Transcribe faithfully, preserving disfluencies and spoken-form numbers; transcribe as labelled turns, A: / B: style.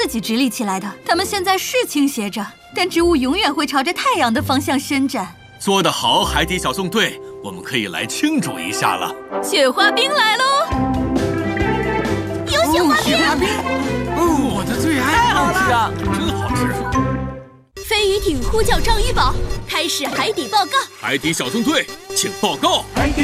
A: 己直立起来的。它们现在是倾斜着，但植物永远会朝着太阳的方向伸展。
B: 做得好，海底小纵队，我们可以来庆祝一下了。
A: 雪花冰来喽！有雪花冰！
C: 雪花冰！哦，我的最爱！
D: 太好了，
B: 真好吃。
A: 飞鱼艇呼叫章鱼堡，开始海底报告。
B: 海底小纵队，请报告。